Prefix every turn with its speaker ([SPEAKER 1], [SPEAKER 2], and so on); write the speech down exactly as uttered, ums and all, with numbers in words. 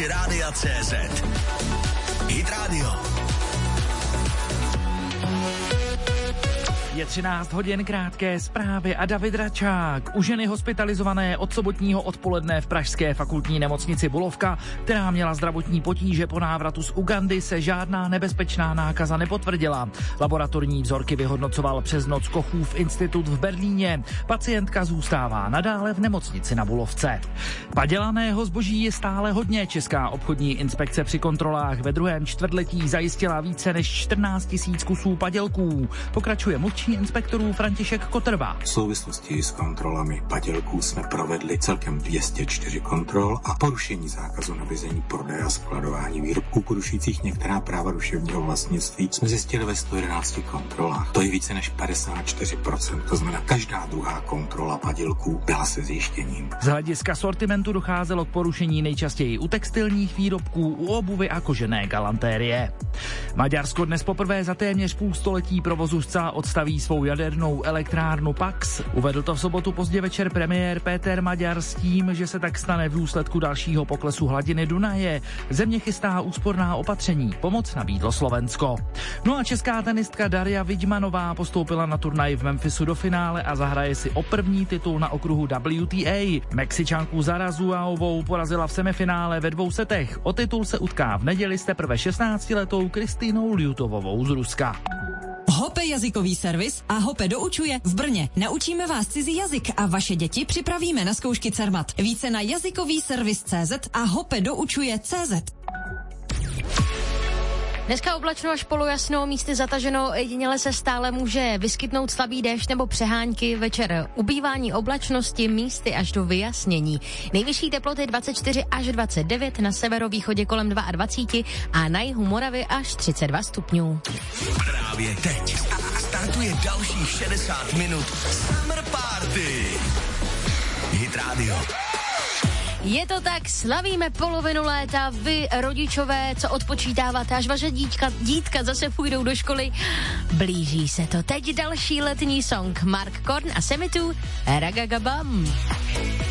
[SPEAKER 1] aplikaci Rádia C Z. Hit Radio.
[SPEAKER 2] Je třináct hodin, krátké zprávy a David Račák. U ženy hospitalizované od sobotního odpoledne v pražské fakultní nemocnici Bulovka, která měla zdravotní potíže po návratu z Ugandy, se žádná nebezpečná nákaza nepotvrdila. Laboratorní vzorky vyhodnocoval přes noc Kochův institut v Berlíně. Pacientka zůstává nadále v nemocnici na Bulovce. Padělaného zboží je stále hodně. Česká obchodní inspekce při kontrolách ve druhém čtvrtletí zajistila více než čtrnáct tisíc kusů padělků. Pokračuje mluvčí inspektorů František Kotrba.
[SPEAKER 3] V souvislosti s kontrolami padělků jsme provedli celkem dvě stě čtyři kontrol a porušení zákazu nabízení, prodeje a skladování výrobků porušujících některá práva duševního vlastnictví jsme zjistili ve sto jedenácti kontrolách. To je více než padesát čtyři procent, to znamená každá druhá kontrola padělků byla se zjištěním.
[SPEAKER 2] Z hlediska sortimentu docházelo k porušení nejčastěji u textilních výrobků, u obuvy a kožené galantérie. Maďarsko dnes poprvé za téměř půl století provozu zcela odstaví svou jadernou elektrárnu Pax. Uvedl to v sobotu pozdě večer premiér Péter Maďar s tím, že se tak stane v důsledku dalšího poklesu hladiny Dunaje. Země chystá úsporná opatření, pomoc nabídlo Slovensko. No a česká tenistka Daria Vidmanová postoupila na turnaj v Memphisu do finále a zahraje si o první titul na okruhu W T A. Mexičanku Zarazuaovou porazila v semifinále ve dvou setech. O titul se utká v neděli s teprve šestnáctiletou Kristýnou Ljutovovou z Ruska.
[SPEAKER 4] Hope jazykový servis a Hope doučuje v Brně. Naučíme vás cizí jazyk a vaše děti připravíme na zkoušky Cermat. Více na jazykový servis tečka cé zet a Hope doučuje tečka cé zet.
[SPEAKER 5] Dneska oblačno až polojasno, místy zataženo, jediněle se stále může vyskytnout slabý déšť nebo přehánky. Večer ubývání oblačnosti, místy až do vyjasnění. Nejvyšší teploty dvacet čtyři až dvacet devět, na severovýchodě kolem dvacet dva a na jihu Moravy až třicet dva stupňů.
[SPEAKER 1] Právě teď startuje dalších šedesát minut Summer Party. Hit Radio.
[SPEAKER 5] Je to tak, slavíme polovinu léta, vy rodičové, co odpočítáváte, až vaše dítka, dítka zase půjdou do školy. Blíží se to. Teď další letní song Mark Korn a Semitu Ragagabam.